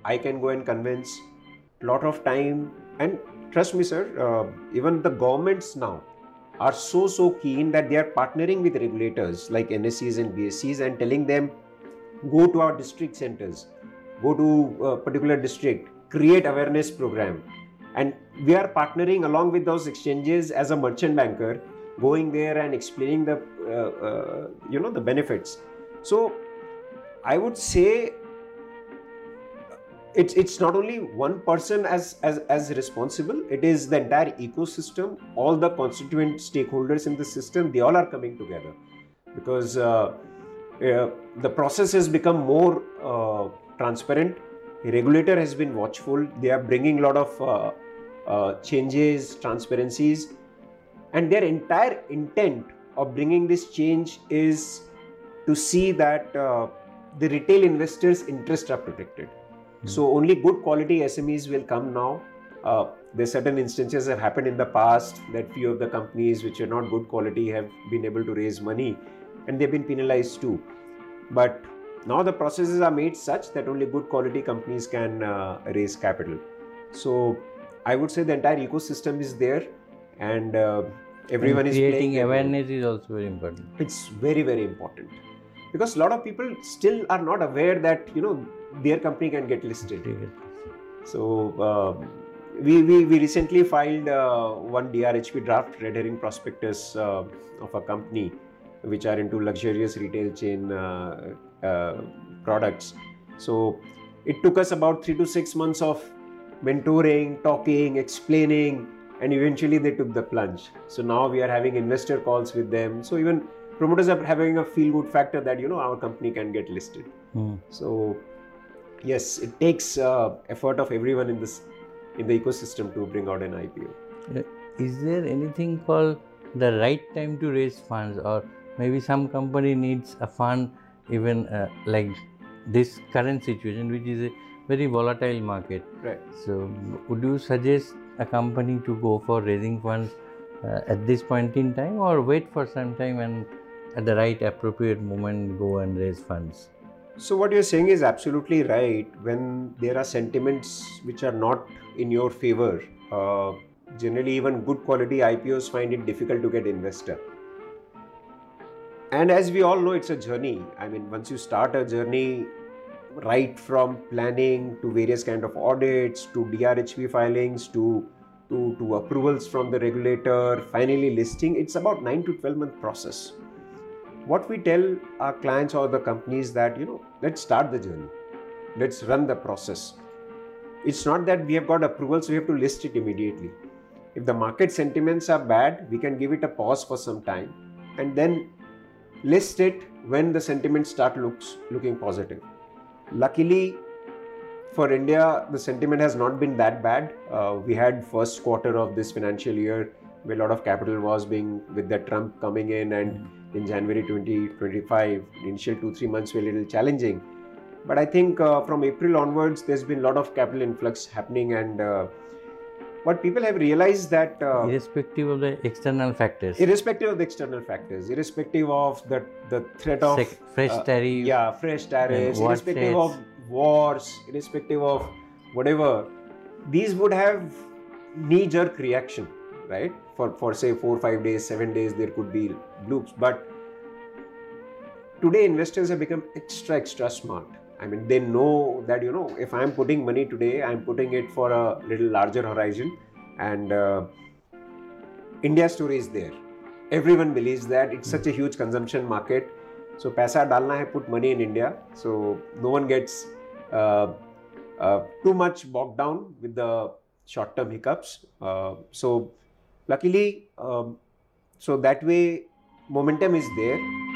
I can go and convince. Lot of time, and trust me, sir, even the governments now are so keen that they are partnering with regulators like NSEs and BSEs and telling them, go to our district centers, go to a particular district, create awareness program. And we are partnering along with those exchanges as a merchant banker, going there and explaining the the benefits. So I would say it's not only one person as responsible. It is the entire ecosystem, all the constituent stakeholders in the system. They all are coming together because the process has become more transparent. The regulator has been watchful. They are bringing a lot of changes, transparencies, and their entire intent of bringing this change is to see that the retail investors' interests are protected. So only good quality SMEs will come now. There certain instances have happened in the past that few of the companies which are not good quality have been able to raise money, and they've been penalized too. But now the processes are made such that only good quality companies can raise capital. So I would say the entire ecosystem is there, and everyone is creating awareness is also very important. It's very, very important because a lot of people still are not aware that their company can get listed. So we recently filed one DRHP, draft red herring prospectus of a company which are into luxurious retail chain products. So it took us about 3 to 6 months of mentoring, talking, explaining, and eventually they took the plunge. So now we are having investor calls with them. So even promoters are having a feel-good factor that our company can get listed. So yes, it takes effort of everyone in the ecosystem to bring out an IPO. Is there anything called the right time to raise funds, or maybe some company needs a fund even like this current situation, which is a very volatile market? Right. So would you suggest a company to go for raising funds at this point in time, or wait for some time and at the right appropriate moment go and raise funds? So what you're saying is absolutely right. When there are sentiments which are not in your favor, generally even good quality IPOs find it difficult to get investor. And as we all know, it's a journey. I mean, once you start a journey, right from planning to various kind of audits to DRHP filings to approvals from the regulator, finally listing, it's about 9 to 12 month process. What we tell our clients or the companies that, let's start the journey. Let's run the process. It's not that we have got approval, so we have to list it immediately. If the market sentiments are bad, we can give it a pause for some time and then list it when the sentiments start looking positive. Luckily for India, the sentiment has not been that bad. We had first quarter of this financial year where a lot of capital was being with the Trump coming in, and in January 2025, the initial 2-3 months were a little challenging. But I think from April onwards, there's been a lot of capital influx happening, and what people have realized that irrespective of the external factors, irrespective of the threat of fresh tariffs, fresh tariffs, irrespective of wars, irrespective of whatever, these would have knee-jerk reaction, right? For say 4-5 days, 7 days, there could be bloops. But today investors have become extra smart. I mean, they know that, if I'm putting money today, I'm putting it for a little larger horizon. And India's story is there. Everyone believes that it's such a huge consumption market. So, paisa dalna hai, put money in India. So, no one gets too much bogged down with the short-term hiccups. So, luckily, so that way, momentum is there.